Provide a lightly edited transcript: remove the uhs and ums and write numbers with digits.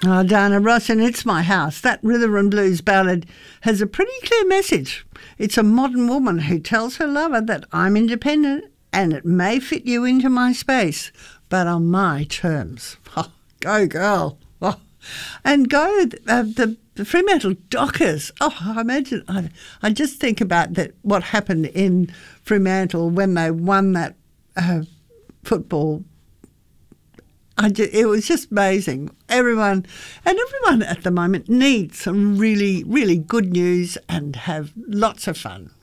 Oh, Diana Ross and It's My House. That rhythm and blues ballad has a pretty clear message. It's a modern woman who tells her lover that I'm independent and it may fit you into my space, but on my terms. Oh, go, girl. Oh. And go, the Fremantle Dockers. Oh, I imagine, I just think about that. What happened in Fremantle when they won that football. It was just amazing. Everyone at the moment needs some really, really good news and have lots of fun.